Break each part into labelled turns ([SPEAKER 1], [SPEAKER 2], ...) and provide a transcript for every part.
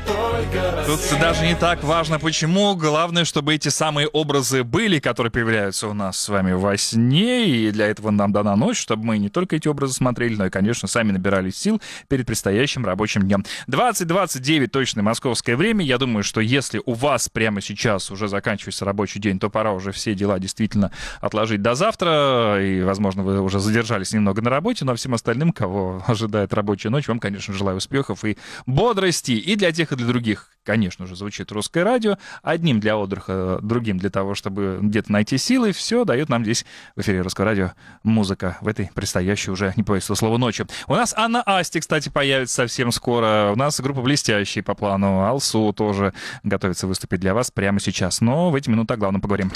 [SPEAKER 1] Тут даже не так важно, почему. Главное, чтобы эти самые образы были, которые появляются у нас с вами во сне. И для этого нам дана ночь, чтобы мы не только эти образы смотрели, но и, конечно, сами набирались сил перед предстоящим рабочим днем. 20:29 точное московское время. Я думаю, что если у вас прямо сейчас уже заканчивается рабочий день, то пора уже все дела действительно отложить до завтра. И, возможно, вы уже задержались немного на работе. Но всем остальным, кого ожидает рабочая ночь, вам, конечно, желаю успехов и бодрости. И для тех, и для других, конечно же, звучит русское радио. Одним для отдыха, другим для того, чтобы где-то найти силы. Все дает нам здесь в эфире русского радио музыка в этой предстоящей уже, не боюсь этого слова, ночи. У нас Анна Асти, кстати, появится совсем скоро. У нас группа «Блестящие» по плану. Алсу тоже готовится выступить для вас прямо сейчас. Но в эти минуты о главном поговорим.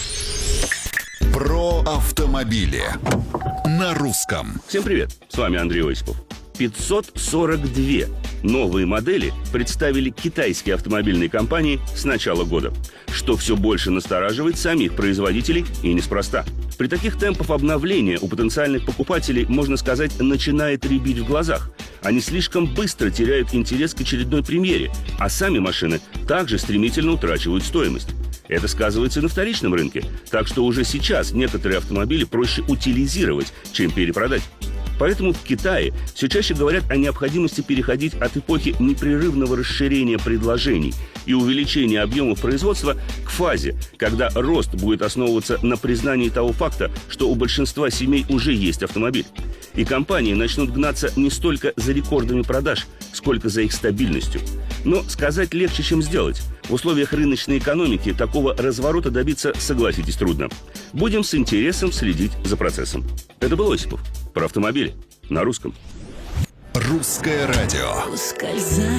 [SPEAKER 2] Про автомобили на русском.
[SPEAKER 3] Всем привет, с вами Андрей Осипов. 542 новые модели представили китайские автомобильные компании с начала года, что все больше настораживает самих производителей, и неспроста. При таких темпах обновления у потенциальных покупателей, можно сказать, начинает рябить в глазах. Они слишком быстро теряют интерес к очередной премьере, а сами машины также стремительно утрачивают стоимость. Это сказывается на вторичном рынке, так что уже сейчас некоторые автомобили проще утилизировать, чем перепродать. Поэтому в Китае все чаще говорят о необходимости переходить от эпохи непрерывного расширения предложений и увеличения объемов производства к фазе, когда рост будет основываться на признании того факта, что у большинства семей уже есть автомобиль. И компании начнут гнаться не столько за рекордами продаж, сколько за их стабильностью. Но сказать легче, чем сделать. В условиях рыночной экономики такого разворота добиться, согласитесь, трудно. Будем с интересом следить за процессом. Это был Осипов. Про автомобили на русском.
[SPEAKER 2] Русское радио.
[SPEAKER 4] Ускользай.